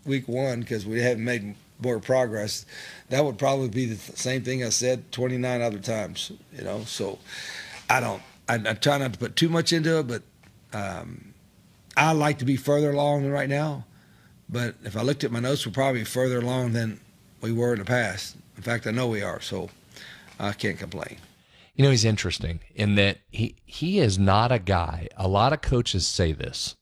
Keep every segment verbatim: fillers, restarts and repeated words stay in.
week one because we haven't made more progress, that would probably be the th- same thing I said twenty-nine other times, you know. So I don't, I, I try not to put too much into it, but um, I like to be further along than right now. But if I looked at my notes, we're probably further along than we were in the past. In fact, I know we are, so I can't complain. You know, he's interesting in that he, he is not a guy, a lot of coaches say this,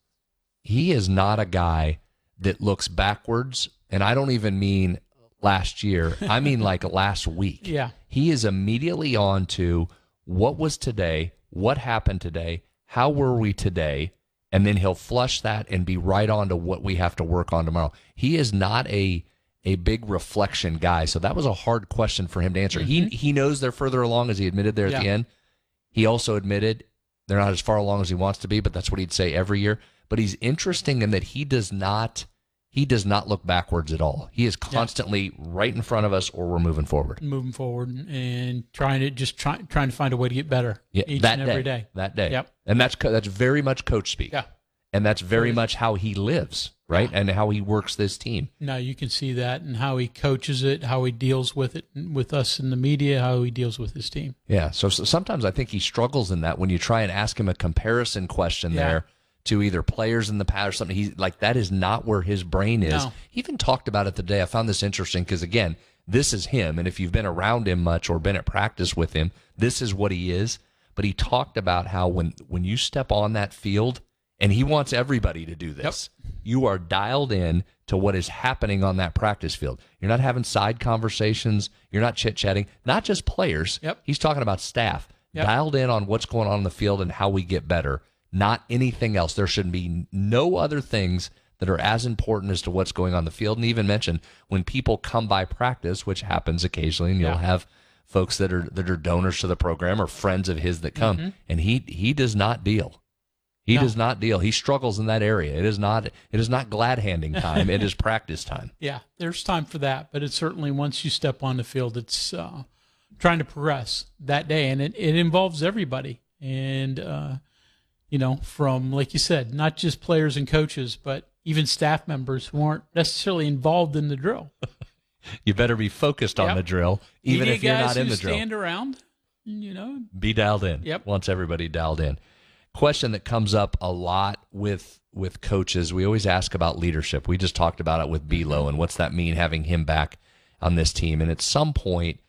he is not a guy that looks backwards, and I don't even mean last year, I mean like last week. Yeah. He is immediately on to what was today, what happened today, how were we today, and then he'll flush that and be right on to what we have to work on tomorrow. He is not a a big reflection guy, so that was a hard question for him to answer. Mm-hmm. He he knows they're further along, as he admitted there at yeah. the end. He also admitted they're not as far along as he wants to be, but that's what he'd say every year. But he's interesting in that he does not he does not look backwards at all. He is constantly yeah. right in front of us, or we're moving forward. Moving forward and trying to just try, trying to find a way to get better yeah, each that and day, every day. That day. Yep. And that's that's very much coach speak. Yeah. And that's very much how he lives, right? Yeah. And how he works this team. Now you can see that and how he coaches it, how he deals with it with us in the media, how he deals with his team. Yeah. So, so sometimes I think he struggles in that when you try and ask him a comparison question yeah. there to either players in the past or something. He's like, that is not where his brain is. No. He even talked about it today. I found this interesting because, again, this is him. And if you've been around him much or been at practice with him, this is what he is. But he talked about how when, when you step on that field, and he wants everybody to do this. Yep. You are dialed in to what is happening on that practice field. You're not having side conversations. You're not chit-chatting. Not just players. Yep. He's talking about staff. Yep. Dialed in on what's going on in the field and how we get better. Not anything else. There should be no other things that are as important as to what's going on in the field. And even mentioned when people come by practice, which happens occasionally, and you'll yeah. have folks that are that are donors to the program or friends of his that come, mm-hmm. and he he does not deal. He no. does not deal. He struggles in that area. It is not it is not glad handing time. It is practice time. Yeah, there's time for that, but it's certainly once you step on the field, it's uh, trying to progress that day, and it, it involves everybody. And uh, you know, from like you said, not just players and coaches, but even staff members who aren't necessarily involved in the drill. You better be focused yep. on the drill, even Media if you're guys not in who the drill. Stand around, you know, be dialed in. Yep, wants everybody dialed in. Question that comes up a lot with with coaches, we always ask about leadership. We just talked about it with Belo, and what's that mean having him back on this team? And at some point,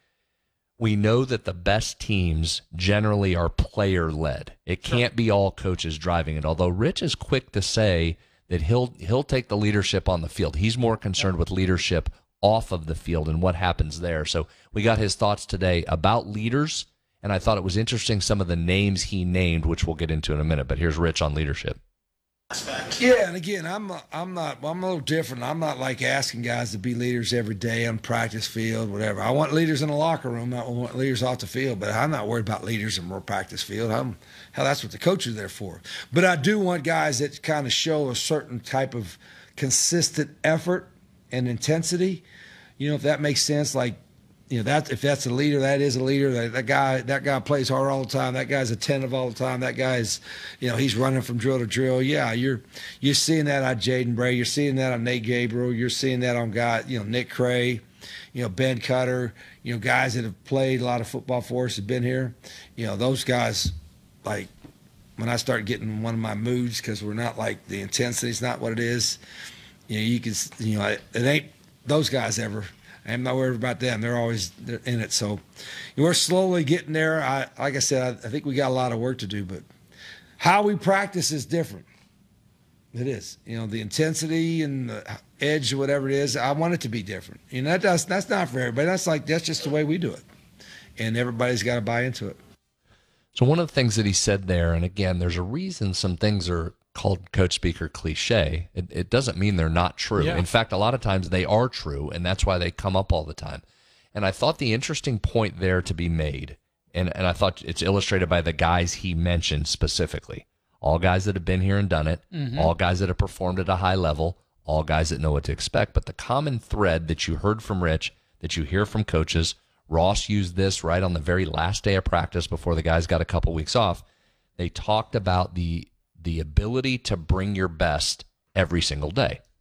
we know that the best teams generally are player-led. It can't sure. be all coaches driving it, although Rich is quick to say that he'll he'll take the leadership on the field. He's more concerned with leadership off of the field and what happens there. So we got his thoughts today about leaders, and I thought it was interesting some of the names he named, which we'll get into in a minute. But here's Rich on leadership. Yeah, and again, I'm I'm not I'm a little different. I'm not like asking guys to be leaders every day on practice field, whatever. I want leaders in the locker room. I want leaders off the field, but I'm not worried about leaders in more practice field. I'm hell, that's what the coach is there for. But I do want guys that kind of show a certain type of consistent effort and intensity. You know, if that makes sense, like. You know, that if that's a leader, that is a leader. That, that guy, that guy plays hard all the time. That guy's attentive all the time. That guy's, you know, he's running from drill to drill. Yeah, you're you're seeing that on Jaden Bray. You're seeing that on Nate Gabriel. You're seeing that on guys, you know, Nick Cray, you know, Ben Cutter. You know, guys that have played a lot of football for us have been here. You know, those guys, like when I start getting one of my moods because we're not like the intensity's not what it is. You know, you can, you know, it, it ain't those guys ever. I'm not worried about them. They're always in it. So we're slowly getting there. I, like I said, I, I think we got a lot of work to do, but how we practice is different. It is. You know, the intensity and the edge or whatever it is, I want it to be different. You know, that does, that's not for everybody. That's like, that's just the way we do it. And everybody's got to buy into it. So one of the things that he said there, and again, there's a reason some things are called coach speaker cliche. It, it doesn't mean they're not true. Yeah. In fact, a lot of times they are true, and that's why they come up all the time. And I thought the interesting point there to be made, and, and I thought it's illustrated by the guys he mentioned specifically. All guys that have been here and done it, mm-hmm. all guys that have performed at a high level, all guys that know what to expect. But the common thread that you heard from Rich, that you hear from coaches, Ross used this right on the very last day of practice before the guys got a couple weeks off. They talked about the the ability to bring your best every single day.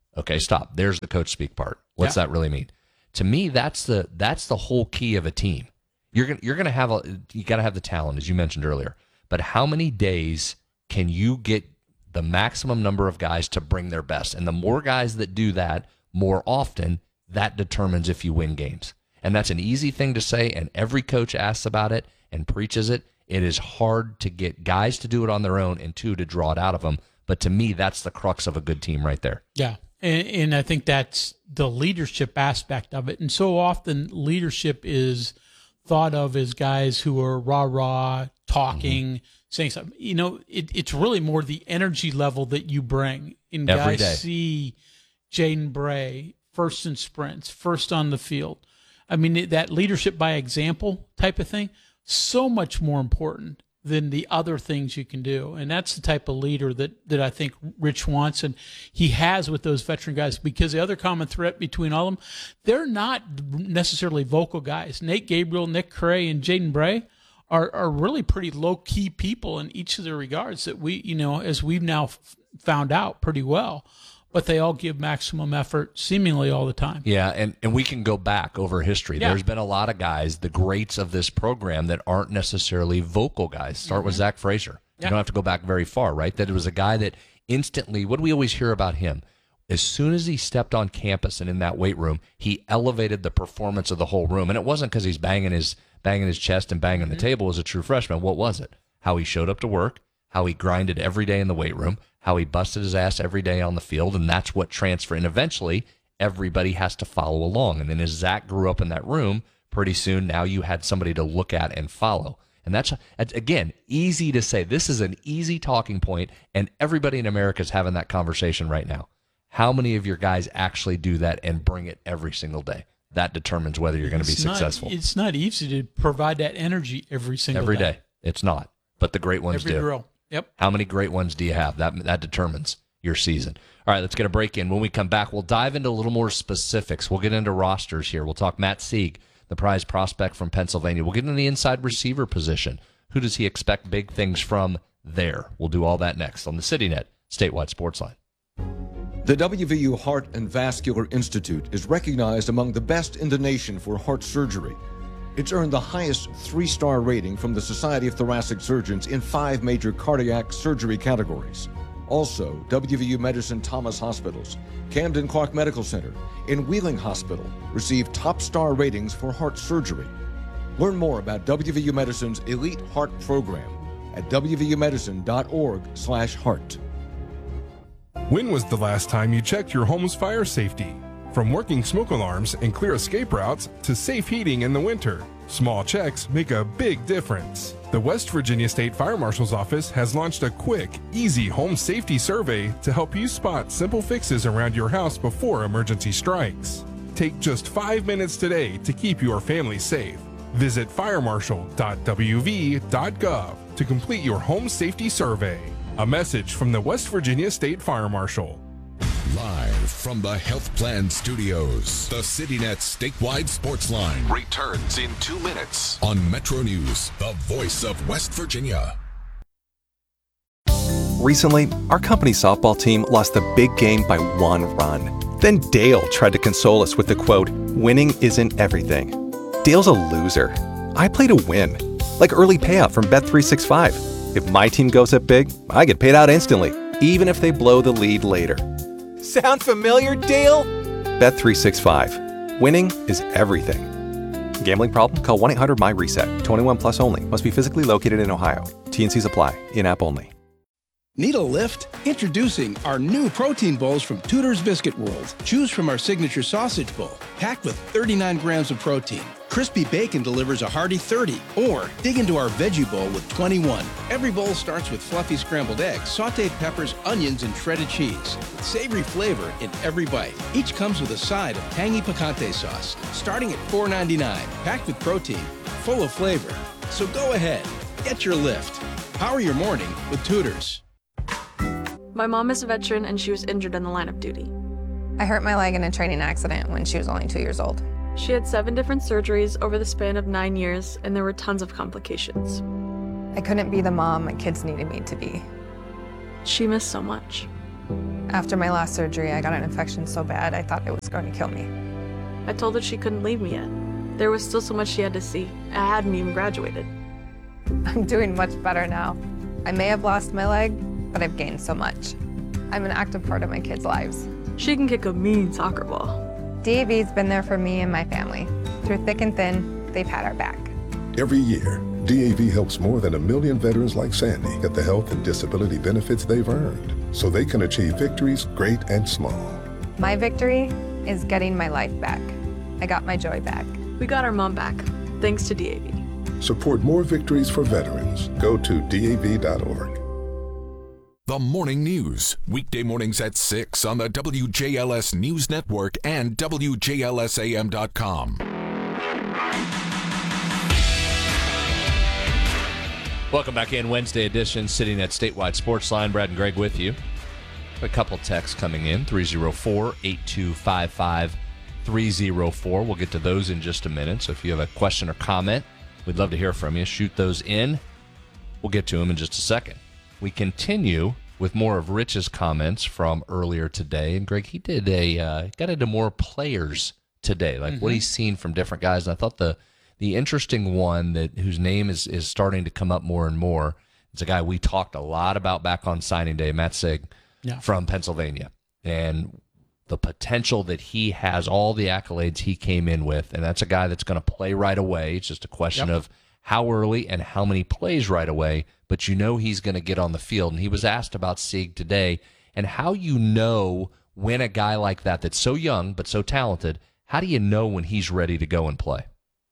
Okay, stop. There's the coach speak part. What's Yeah. that really mean? To me, that's the that's the whole key of a team. You're gonna you're gonna have a you got to have the talent, as you mentioned earlier. But how many days can you get the maximum number of guys to bring their best? And the more guys that do that more often, that determines if you win games. And that's an easy thing to say, and every coach asks about it and preaches it. It is hard to get guys to do it on their own, and two, to draw it out of them. But to me, that's the crux of a good team right there. Yeah. And, and I think that's the leadership aspect of it. And so often leadership is thought of as guys who are rah-rah, talking, mm-hmm. saying something. You know, it, it's really more the energy level that you bring. And Every guys day. see Jaden Bray first in sprints, first on the field. I mean, that leadership by example type of thing, so much more important than the other things you can do. And that's the type of leader that, that I think Rich wants, and he has with those veteran guys, because the other common thread between all of them, they're not necessarily vocal guys. Nate Gabriel, Nick Cray, and Jaden Bray are, are really pretty low-key people in each of their regards that we, you know, as we've now f- found out pretty well. But they all give maximum effort seemingly all the time. Yeah, and, and we can go back over history. Yeah. There's been a lot of guys, the greats of this program, that aren't necessarily vocal guys. Start mm-hmm. with Zach Frazier. Yeah. You don't have to go back very far, right? That it was a guy that instantly, what do we always hear about him? As soon as he stepped on campus and in that weight room, he elevated the performance of the whole room. And it wasn't because he's banging his banging his chest and banging mm-hmm. the table as a true freshman. What was it? How he showed up to work, how he grinded every day in the weight room, how he busted his ass every day on the field, and that's what transferred. And eventually, everybody has to follow along. And then as Zach grew up in that room, pretty soon now you had somebody to look at and follow. And that's, again, easy to say. This is an easy talking point, and everybody in America is having that conversation right now. How many of your guys actually do that and bring it every single day? That determines whether you're going to be It's not- successful. It's not easy to provide that energy every single Every day. day. It's not. But the great ones Every do. drill. Yep. How many great ones do you have? That that determines your season. All right, let's get a break in. When we come back, we'll dive into a little more specifics. We'll get into rosters here. We'll talk Matt Sieg, the prize prospect from Pennsylvania. We'll get into the inside receiver position. Who does he expect big things from there? We'll do all that next on the CityNet Statewide Sportsline. The W V U Heart and Vascular Institute is recognized among the best in the nation for heart surgery. It's earned the highest three-star rating from the Society of Thoracic Surgeons in five major cardiac surgery categories. Also, W V U Medicine Thomas Hospitals, Camden Clark Medical Center, and Wheeling Hospital received top-star ratings for heart surgery. Learn more about W V U Medicine's Elite Heart Program at w v u medicine dot org slash heart. When was the last time you checked your home's fire safety? From working smoke alarms and clear escape routes to safe heating in the winter, small checks make a big difference. The West Virginia State Fire Marshal's Office has launched a quick, easy home safety survey to help you spot simple fixes around your house before emergency strikes. Take just five minutes today to keep your family safe. Visit fire marshal dot w v dot gov to complete your home safety survey. A message from the West Virginia State Fire Marshal. Live from the Health Plan Studios, the CityNet Statewide Sportsline returns in two minutes on Metro News, the voice of West Virginia. Recently, our company softball team lost the big game by one run. Then Dale tried to console us with the quote, "Winning isn't everything." Dale's a loser. I play to win. Like early payout from Bet three sixty-five. If my team goes up big, I get paid out instantly, even if they blow the lead later. Sound familiar, Dale? Bet three sixty-five. Winning is everything. Gambling problem? Call one eight hundred M Y reset. twenty-one plus only. Must be physically located in Ohio. T N Cs apply. In-app only. Need a lift? Introducing our new protein bowls from Tudor's Biscuit World. Choose from our signature sausage bowl, packed with thirty-nine grams of protein. Crispy bacon delivers a hearty thirty. Or dig into our veggie bowl with twenty-one. Every bowl starts with fluffy scrambled eggs, sauteed peppers, onions, and shredded cheese. With savory flavor in every bite. Each comes with a side of tangy picante sauce, starting at four ninety-nine. Packed with protein, full of flavor. So go ahead, get your lift. Power your morning with Tudor's. My mom is a veteran and she was injured in the line of duty. I hurt my leg in a training accident when she was only two years old. She had seven different surgeries over the span of nine years, and there were tons of complications. I couldn't be the mom my kids needed me to be. She missed so much. After my last surgery, I got an infection so bad I thought it was going to kill me. I told her she couldn't leave me yet. There was still so much she had to see. I hadn't even graduated. I'm doing much better now. I may have lost my leg, but I've gained so much. I'm an active part of my kids' lives. She can kick a mean soccer ball. D A V's been there for me and my family. Through thick and thin, they've had our back. Every year, D A V helps more than a million veterans like Sandy get the health and disability benefits they've earned, so they can achieve victories great and small. My victory is getting my life back. I got my joy back. We got our mom back, thanks to D A V. Support more victories for veterans. Go to D A V dot org. The Morning News, weekday mornings at six on the W J L S News Network and W J L S A M dot com. Welcome back in, Wednesday edition, sitting at Statewide Sportsline. Brad and Greg with you. A couple texts coming in, three oh four, eight two five five, three oh four. We'll get to those in just a minute, so if you have a question or comment, we'd love to hear from you. Shoot those in. We'll get to them in just a second. We continue with more of Rich's comments from earlier today. And Greg, he did a uh, got into more players today, like mm-hmm. what he's seen from different guys. And I thought the the interesting one that whose name is is starting to come up more and more is a guy we talked a lot about back on signing day, Matt Sigg yeah. from Pennsylvania, and the potential that he has, all the accolades he came in with, and that's a guy that's going to play right away. It's just a question yep. of how early and how many plays right away, but you know he's going to get on the field. And he was asked about Sigg today and how you know when a guy like that that's so young but so talented, how do you know when he's ready to go and play?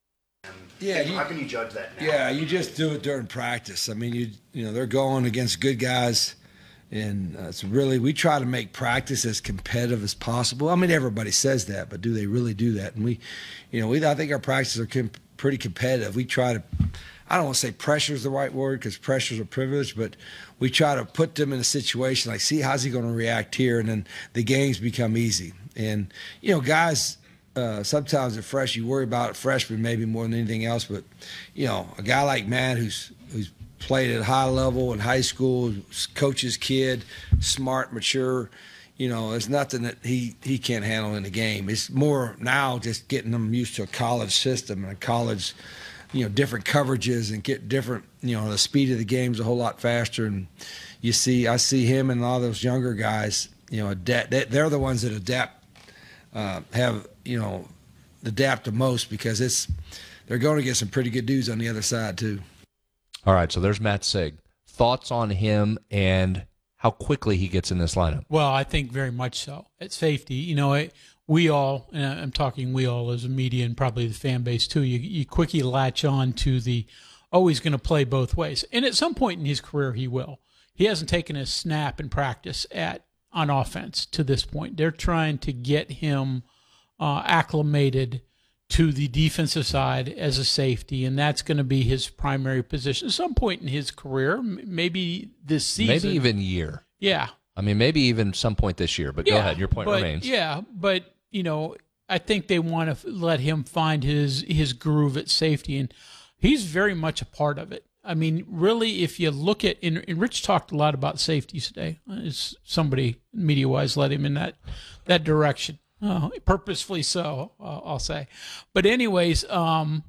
Yeah, you, how can you judge that now? Yeah, you just do it during practice. I mean, you you know, they're going against good guys, and uh, it's really, we try to make practice as competitive as possible. I mean, everybody says that, but do they really do that? And we, you know, we I think our practices are comp- pretty competitive. We try to, I don't want to say pressure is the right word because pressure is a privilege, but we try to put them in a situation like, see, how's he going to react here? And then the games become easy. And, you know, guys, uh, sometimes at fresh, you worry about freshmen maybe more than anything else. But, you know, a guy like Matt who's who's played at a high level in high school, coach's kid, smart, mature, you know, there's nothing that he, he can't handle in the game. It's more now just getting them used to a college system and a college, you know, different coverages and get different, you know, the speed of the game's a whole lot faster. And you see, I see him and all those younger guys, you know, adapt, they're the ones that adapt, uh, have, you know, adapt the most because it's, they're going to get some pretty good dudes on the other side too. All right, so there's Matt Sigg. Thoughts on him and how quickly he gets in this lineup? Well, I think very much so. At safety, you know, it, we all, and I'm talking we all as a media and probably the fan base too, you, you quickly latch on to the, oh, he's going to play both ways. And at some point in his career, he will. He hasn't taken a snap in practice at on offense to this point. They're trying to get him uh, acclimated to the defensive side as a safety, and that's going to be his primary position at some point in his career, maybe this season. Maybe even year. Yeah. I mean, maybe even some point this year, but yeah, go ahead. Your point but, remains. Yeah, but, you know, I think they want to let him find his, his groove at safety, and he's very much a part of it. I mean, really, if you look at, and, and Rich talked a lot about safeties today. It's somebody media-wise led him in that that direction. Oh, purposefully so, uh, I'll say. But anyways, um,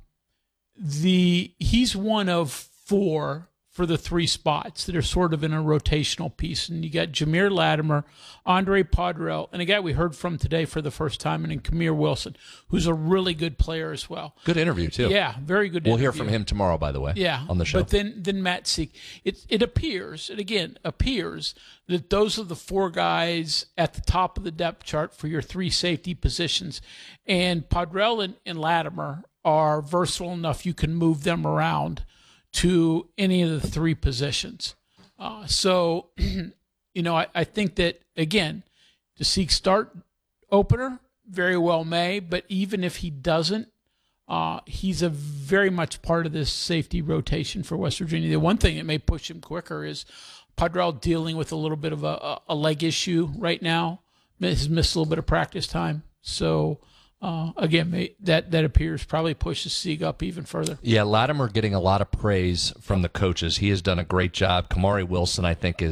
the he's one of four for the three spots that are sort of in a rotational piece. And you got Jameer Latimer, Andre Podrell, and a guy we heard from today for the first time, and then Kamir Wilson, who's a really good player as well. Good interview, too. Yeah, very good we'll interview. We'll hear from him tomorrow, by the way, yeah, on the show. But then, then Matt Sigg. It, it appears, and again, appears that those are the four guys at the top of the depth chart for your three safety positions. And Podrell and, and Latimer are versatile enough you can move them around to any of the three positions. Uh, so, you know, I, I think that, again, does Sigg start opener? Very well may, but even if he doesn't, uh, he's a very much part of this safety rotation for West Virginia. The one thing that may push him quicker is Podrell dealing with a little bit of a, a leg issue right now. He's missed a little bit of practice time. So, Uh, again, that that appears probably pushes Sigg up even further. Yeah, Latimer getting a lot of praise from the coaches. He has done a great job. Kamari Wilson, I think, is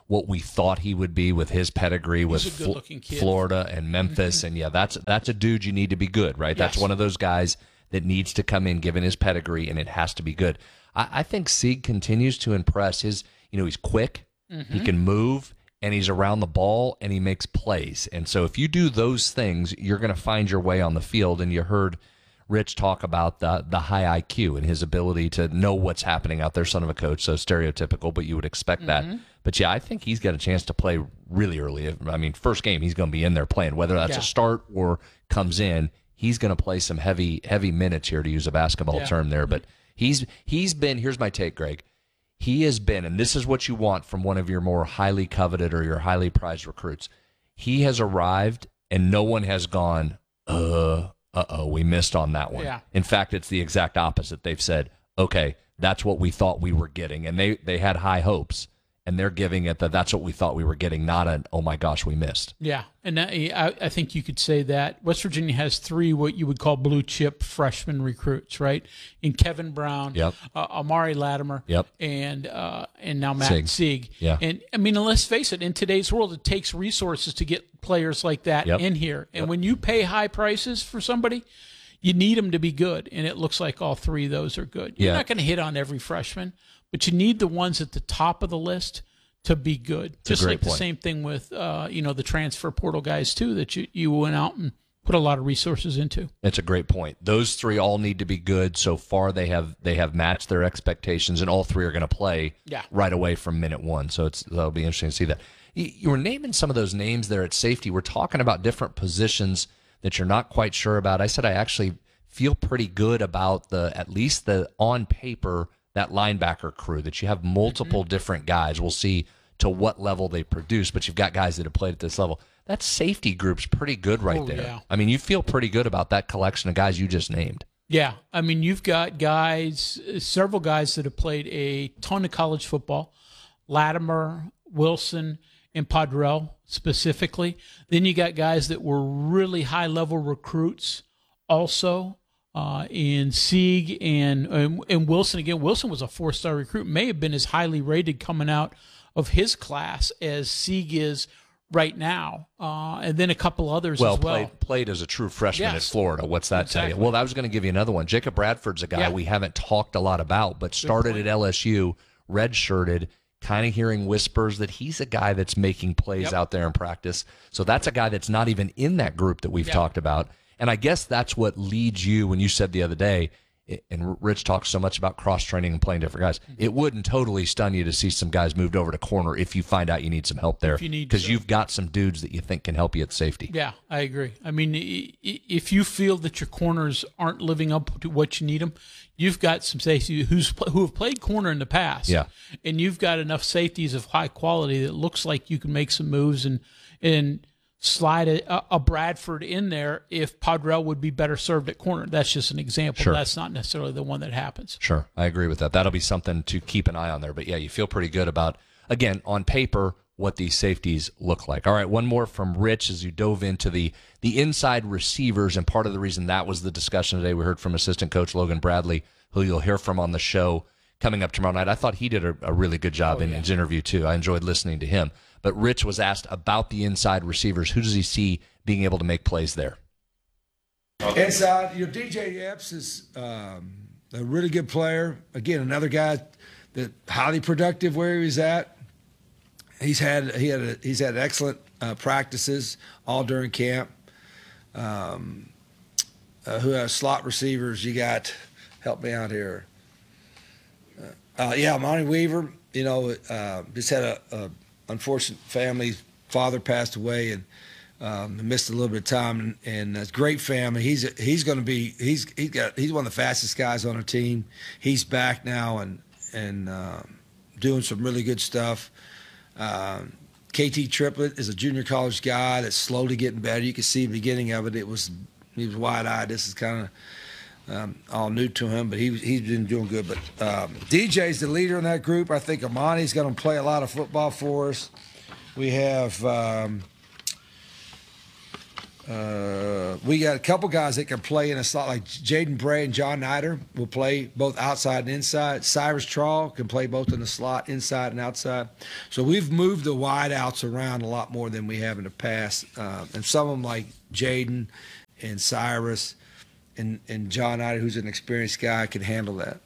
what we thought he would be with his pedigree with He's a good-looking kid. Florida and Memphis. Mm-hmm. And, yeah, that's that's a dude you need to be good, right? Yes. That's one of those guys that needs to come in given his pedigree, and it has to be good. I, I think Sieg continues to impress. His, you know, he's quick, Mm-hmm. he can move, and he's around the ball, and he makes plays. And so if you do those things, you're going to find your way on the field. And you heard Rich talk about the the high I Q and his ability to know what's happening out there, son of a coach, so stereotypical, but you would expect Mm-hmm. that. But, yeah, I think he's got a chance to play really early. I mean, first game, he's going to be in there playing. Whether that's Yeah. a start or comes in, he's going to play some heavy heavy minutes here, to use a basketball Yeah. term there. But he's he's been, here's my take, Greg. He has been, and this is what you want from one of your more highly coveted or your highly prized recruits. He has arrived, and no one has gone, uh, uh-oh, we missed on that one. Yeah. In fact, it's the exact opposite. They've said, okay, that's what we thought we were getting. And they, they had high hopes, and they're giving it that that's what we thought we were getting, not an, oh, my gosh, we missed. Yeah, and that, I, I think you could say that West Virginia has three what you would call blue chip freshman recruits, right? In Kevin Brown, Yep. uh, Amari Latimer, Yep. and uh, and now Matt Sieg. Sieg. Yeah. And I mean, and let's face it, in today's world, it takes resources to get players like that Yep. in here. And Yep. when you pay high prices for somebody, you need them to be good. And it looks like all three of those are good. You're Yeah. not going to hit on every freshman, but you need the ones at the top of the list to be good. It's a Just great like the point. same thing with uh, you know, the transfer portal guys too, that you, you went out and put a lot of resources into. That's a great point. Those three all need to be good. So far, they have they have matched their expectations, and all three are going to play Yeah. right away from minute one. So it's that'll be interesting to see that. You, you were naming some of those names there at safety. We're talking about different positions that you're not quite sure about. I said I actually feel pretty good about the at least the on paper that linebacker crew, that you have multiple Mm-hmm. different guys. We'll see to what level they produce, but you've got guys that have played at this level. That safety group's pretty good right Oh, there. yeah. I mean, you feel pretty good about that collection of guys you just named. Yeah, I mean, you've got guys, several guys that have played a ton of college football. Latimer, Wilson, and Padrell specifically. Then you got guys that were really high-level recruits also. Uh, in Sieg and, and and Wilson again. Wilson was a four-star recruit, may have been as highly rated coming out of his class as Sieg is right now, uh, and then a couple others Well, as well. played played as a true freshman Yes. at Florida. What's that tell Exactly. you? Well, I was going to give you another one. Jacob Bradford's a guy Yeah. we haven't talked a lot about, but started point. at L S U, redshirted. Kind of hearing whispers that he's a guy that's making plays Yep. out there in practice. So that's a guy that's not even in that group that we've Yeah. talked about. And I guess that's what leads you when you said the other day, and Rich talks so much about cross-training and playing different guys, it wouldn't totally stun you to see some guys moved over to corner if you find out you need some help there. If you need Because to. you've got some dudes that you think can help you at safety. Yeah, I agree. I mean, i- i- if you feel that your corners aren't living up to what you need them, you've got some safeties who's who have played corner in the past. Yeah. And you've got enough safeties of high quality that looks like you can make some moves and and slide a, a Bradford in there if Padrell would be better served at corner. That's just an example. Sure. That's not necessarily the one that happens. Sure, I agree with that. That'll be something to keep an eye on there. But yeah, you feel pretty good about, again, on paper, what these safeties look like. All right, one more from Rich as you dove into the the inside receivers, and part of the reason that was the discussion today, we heard from assistant coach Logan Bradley, who you'll hear from on the show coming up tomorrow night. I thought he did a, a really good job Oh, in yeah. his interview, too. I enjoyed listening to him. But Rich was asked about the inside receivers. Who does he see being able to make plays there? Inside, you know, D J Epps is um, a really good player. Again, another guy that highly productive where he's at. He's had he had a, he's had excellent uh, practices all during camp. Um, uh, who has slot receivers? You got, help me out here. Uh, uh, yeah, Monty Weaver. You know, uh, just had a, a unfortunate family. Father passed away and um, missed a little bit of time. And, and it's a great family. He's he's going to be he's he's got he's one of the fastest guys on our team. He's back now and and uh, doing some really good stuff. Um, K T Triplett is a junior college guy that's slowly getting better. You can see the beginning of it. It was he was wide-eyed. This is kind of um, all new to him, but he he's been doing good. But um, D J's the leader in that group. I think Amani's going to play a lot of football for us. We have um, Uh, we got a couple guys that can play in a slot, like Jaden Bray and John Nider will play both outside and inside. Cyrus Trawl can play both in the slot, inside and outside. So we've moved the wideouts around a lot more than we have in the past. Uh, and some of them, like Jaden and Cyrus and, and John Nider, who's an experienced guy, can handle that.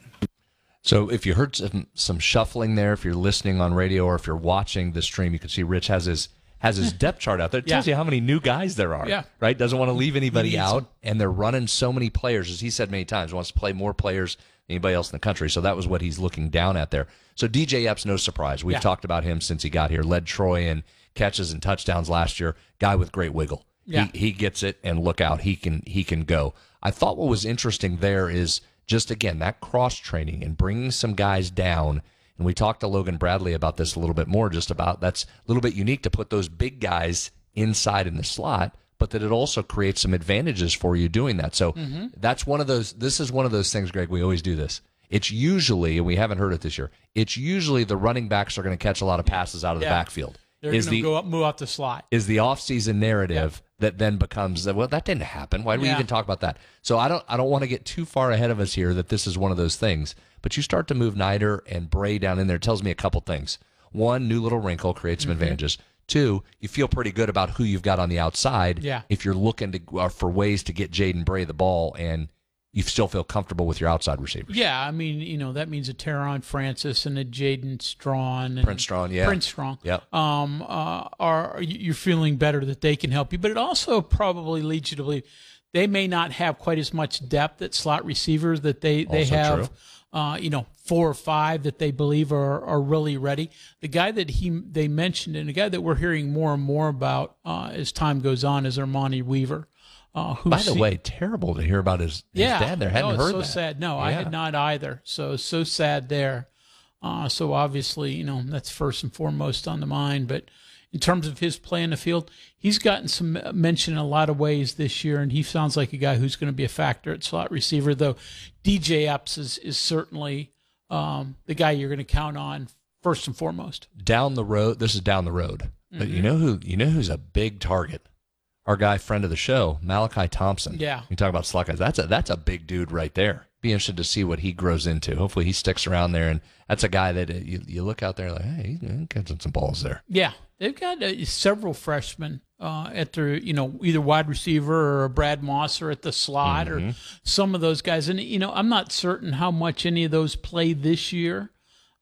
So if you heard some, some shuffling there, if you're listening on radio or if you're watching the stream, you can see Rich has his has his depth chart out there. It tells Yeah. you how many new guys there are, Yeah. right? Doesn't want to leave anybody needs out, them. and they're running so many players, as he said many times, wants to play more players than anybody else in the country. So that was what he's looking down at there. So D J Epps, no surprise. We've Yeah. talked about him since he got here. Led Troy in catches and touchdowns last year. Guy with great wiggle. Yeah. He, he gets it, and look out, he can he can go. I thought what was interesting there is just, again, that cross-training and bringing some guys down. And we talked to Logan Bradley about this a little bit more, just about that's a little bit unique to put those big guys inside in the slot, but that it also creates some advantages for you doing that. So Mm-hmm. that's one of those, this is one of those things, Greg, we always do this. It's usually, and we haven't heard it this year, it's usually the running backs are going to catch a lot of passes out of the Yeah. backfield. They're Is going the to go up, move out the slot. is the offseason narrative that then becomes, well, that didn't happen. Why do we Yeah. even talk about that? So I don't I don't want to get too far ahead of us here that this is one of those things. But you start to move Nider and Bray down in there. It tells me a couple things. One, new little wrinkle creates some Mm-hmm. advantages. Two, you feel pretty good about who you've got on the outside. Yeah. If you're looking to uh, for ways to get Jaden Bray the ball and you still feel comfortable with your outside receivers. Yeah, I mean, you know, that means a Teron Francis and a Jaden Strawn. And Prince Strong, yeah. Prince Strong. Yep. Um, uh, are you're feeling better that they can help you, but it also probably leads you to believe they may not have quite as much depth at slot receivers that they they Also have. true. Uh, you know, four or five that they believe are are really ready. The guy that he they mentioned, and the guy that we're hearing more and more about uh, as time goes on, is Armani Weaver. Uh, who By the se- way, terrible to hear about his, his yeah, dad there. Hadn't no, it's heard so that. sad. No, I Yeah. had not either. So so sad there. Uh, so obviously, you know, that's first and foremost on the mind. But in terms of his play in the field, he's gotten some mention in a lot of ways this year, and he sounds like a guy who's going to be a factor at slot receiver. Though D J Epps is is certainly um, the guy you're going to count on first and foremost. Down the road, this is down the road. But Mm-hmm. you know who you know who's a big target? Our guy, friend of the show, Malachi Thompson. Yeah. You talk about slot guys. That's a that's a big dude right there. Be interested to see what he grows into. Hopefully he sticks around there, and that's a guy that uh, you, you look out there like, hey, he's he's catching some balls there. Yeah, they've got uh, several freshmen uh, at their, you know, either wide receiver or Brad Mosser at the slot or some of those guys. And, you know, I'm not certain how much any of those play this year,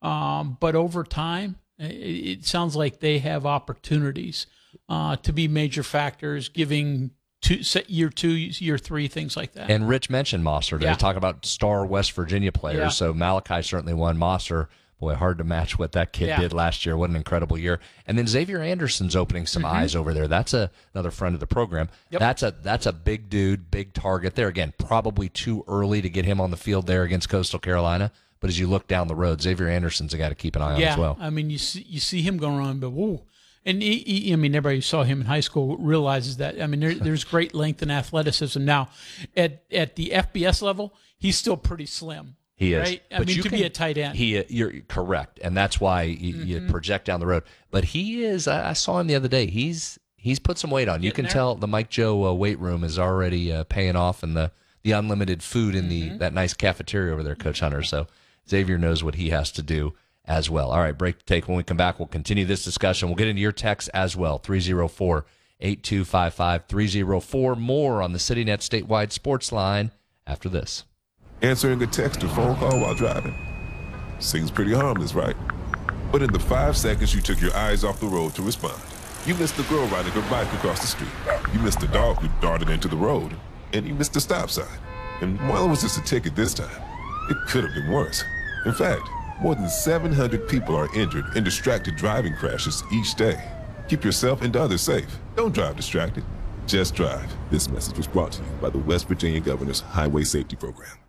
um, but over time, it, it sounds like they have opportunities uh, to be major factors, giving two, year two, year three, things like that. And Rich mentioned Mosser. They Yeah. talk about star West Virginia players. Yeah. So Malachi certainly won. Mosser, boy, hard to match what that kid Yeah. did last year. What an incredible year. And then Xavier Anderson's opening some eyes over there. That's a, another friend of the program. Yep. That's a that's a big dude, big target there. Again, probably too early to get him on the field there against Coastal Carolina. But as you look down the road, Xavier Anderson's a guy to keep an eye on yeah, as well. I mean, you see, you see him going around, but whoa. And he, he, I mean, everybody who saw him in high school realizes that. I mean, there, there's great length and athleticism. Now, at at the F B S level, he's still pretty slim. He is. Right? I But mean, you to can- be a tight end. He, you're correct, and that's why you, you Mm-hmm. project down the road. But he is. I I saw him the other day. He's he's put some weight on. You Getting can there. tell the Mike Joe uh, weight room is already uh, paying off, and the the unlimited food in the Mm-hmm. that nice cafeteria over there, Coach Hunter. So Xavier knows what he has to do as well. All right, break to take. When we come back, we'll continue this discussion. We'll get into your texts as well. three oh four, eight two five five, three oh four. More on the CityNet statewide sports line after this. Answering a text or phone call while driving. Seems pretty harmless, right? But in the five seconds you took your eyes off the road to respond, you missed the girl riding her bike across the street. You missed the dog who darted into the road. And you missed the stop sign. And while it was just a ticket this time, it could have been worse. In fact, more than seven hundred people are injured in distracted driving crashes each day. Keep yourself and others safe. Don't drive distracted. Just drive. This message was brought to you by the West Virginia Governor's Highway Safety Program.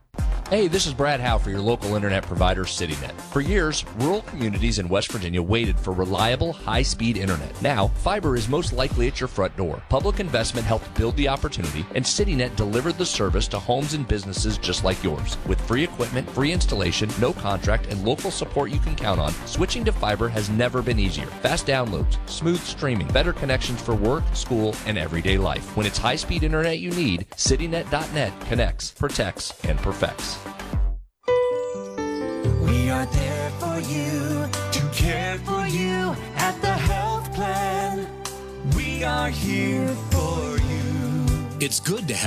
Hey, this is Brad Howe for your local internet provider, CityNet. For years, rural communities in West Virginia waited for reliable, high-speed internet. Now, fiber is most likely at your front door. Public investment helped build the opportunity, and CityNet delivered the service to homes and businesses just like yours. With free equipment, free installation, no contract, and local support you can count on, switching to fiber has never been easier. Fast downloads, smooth streaming, better connections for work, school, and everyday life. When it's high-speed internet you need, CityNet dot net connects, protects, and perfects. We are there for you, to care for you at the health plan. We are here for you. It's good to have